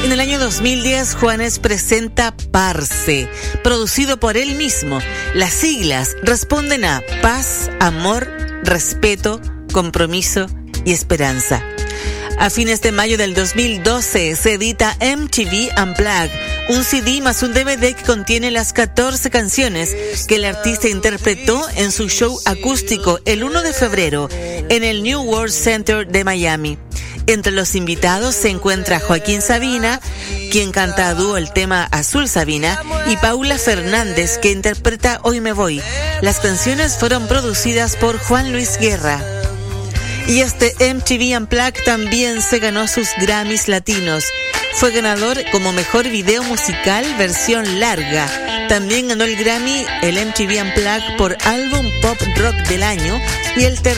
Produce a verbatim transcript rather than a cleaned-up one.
En el año dos mil diez, Juanes presenta Parce, producido por él mismo. Las siglas responden a paz, amor, respeto, compromiso y esperanza. A fines de mayo del dos mil doce se edita M T V Unplugged, un C D más un D V D que contiene las catorce canciones que el artista interpretó en su show acústico el primero de febrero en el New World Center de Miami. Entre los invitados se encuentra Joaquín Sabina, quien canta a dúo el tema Azul Sabina, y Paula Fernández, que interpreta Hoy Me Voy. Las canciones fueron producidas por Juan Luis Guerra. Y este M T V Unplugged también se ganó sus Grammys latinos. Fue ganador como mejor video musical versión larga. También ganó el Grammy el M T V Unplugged por álbum pop rock del año y el tercer